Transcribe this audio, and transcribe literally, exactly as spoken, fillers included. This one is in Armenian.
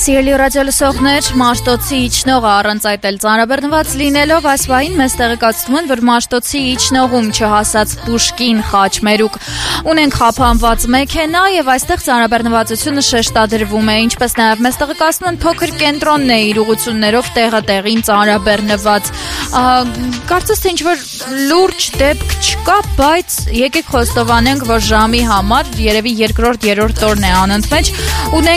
Սիրելի ռադիոլսողներ, Մաշտոցի իջնողը առանց այդ էլ ծանրաբեռնված լինելով այս վային մեզ տեղեկացնում են, որ Մաշտոցի իջնողում չհասած Պուշկին խաչմերուկ ունենք խափանված մեքենա եւ այստեղ ծանրաբեռնվածությունը շեշտադրվում է, ինչպես նաեւ մեզ տեղեկացնում են փոքր կենտրոնն է իր ուղղություններով տեղը տեղին ծանրաբեռնված։ Կարծես թե ինչ-որ լուրջ դեպք չկա, բայց եկեք խոստովանենք, որ ժամի համար երևի երկրորդ երրորդ օրն է անընդմեջ ունենք